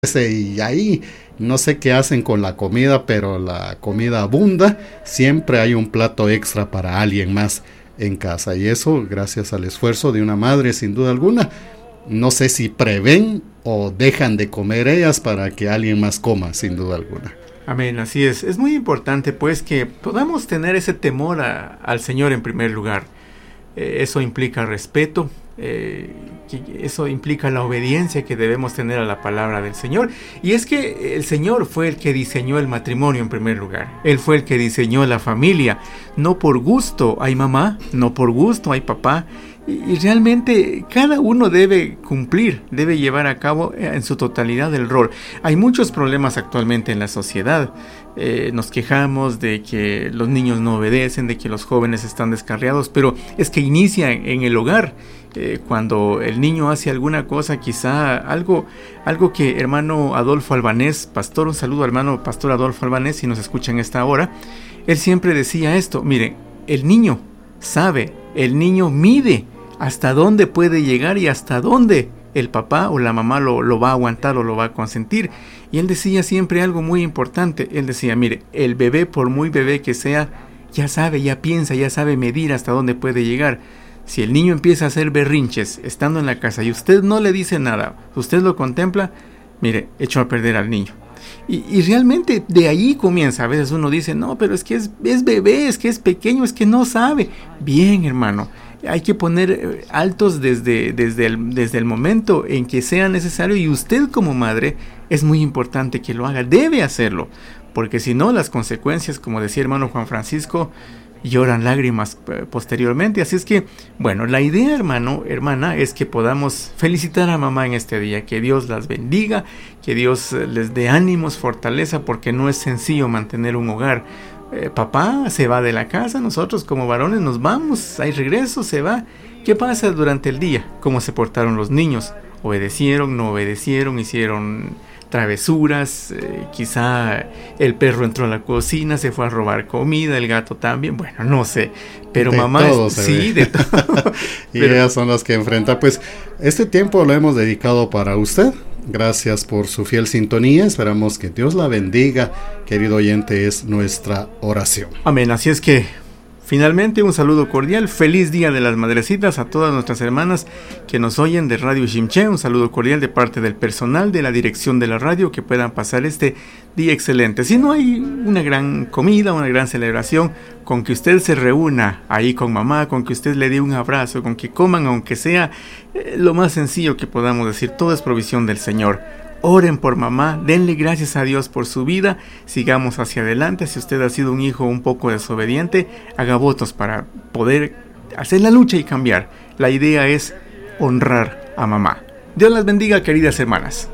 y ahí no sé qué hacen con la comida, pero la comida abunda, siempre hay un plato extra para alguien más en casa y eso gracias al esfuerzo de una madre sin duda alguna. No sé si prevén o dejan de comer ellas para que alguien más coma sin duda alguna. Amén, así es. Es muy importante pues que podamos tener ese temor al Señor en primer lugar. Eso implica respeto, eso implica la obediencia que debemos tener a la palabra del Señor. Y es que el Señor fue el que diseñó el matrimonio en primer lugar. Él fue el que diseñó la familia. No por gusto hay mamá, no por gusto hay papá. Y realmente cada uno debe cumplir, debe llevar a cabo en su totalidad el rol. Hay muchos problemas actualmente en la sociedad. Nos quejamos de que los niños no obedecen, de que los jóvenes están descarriados, pero es que inicia en el hogar. Cuando el niño hace alguna cosa, quizá algo que hermano Adolfo Albanés, pastor, un saludo hermano pastor Adolfo Albanés, si nos escucha en esta hora, él siempre decía esto: miren, el niño sabe, el niño mide hasta dónde puede llegar y hasta dónde el papá o la mamá lo va a aguantar o lo va a consentir. Y él decía siempre algo muy importante. Él decía, mire, el bebé, por muy bebé que sea, ya sabe, ya piensa, ya sabe medir hasta dónde puede llegar. Si el niño empieza a hacer berrinches estando en la casa y usted no le dice nada, usted lo contempla, mire, echó a perder al niño. Y realmente de ahí comienza. A veces uno dice, no, pero es que es bebé, es que es pequeño, es que no sabe. Bien, hermano, hay que poner altos desde el momento en que sea necesario, y usted como madre es muy importante que lo haga, debe hacerlo, porque si no las consecuencias, como decía hermano Juan Francisco, lloran lágrimas posteriormente. Así es que, bueno, la idea, hermana, es que podamos felicitar a mamá en este día, que Dios las bendiga, que Dios les dé ánimos, fortaleza, porque no es sencillo mantener un hogar. Papá se va de la casa, nosotros como varones nos vamos, hay regreso, se va. ¿Qué pasa durante el día? ¿Cómo se portaron los niños? ¿Obedecieron, no obedecieron, hicieron travesuras? Quizá el perro entró a la cocina, se fue a robar comida, el gato también, bueno, no sé, pero de mamá todo sí, de todo. Y pero ellas son las que enfrentan. Pues este tiempo lo hemos dedicado para usted. Gracias por su fiel sintonía, esperamos que Dios la bendiga, querido oyente, es nuestra oración. Amén, así es que finalmente un saludo cordial, feliz día de las madrecitas a todas nuestras hermanas que nos oyen de Radio Ximché, un saludo cordial de parte del personal de la dirección de la radio, que puedan pasar este día excelente. Si no hay una gran comida, una gran celebración, con que usted se reúna ahí con mamá, con que usted le dé un abrazo, con que coman, aunque sea lo más sencillo que podamos decir, todo es provisión del Señor. Oren por mamá, denle gracias a Dios por su vida, sigamos hacia adelante. Si usted ha sido un hijo un poco desobediente, haga votos para poder hacer la lucha y cambiar. La idea es honrar a mamá. Dios las bendiga, queridas hermanas.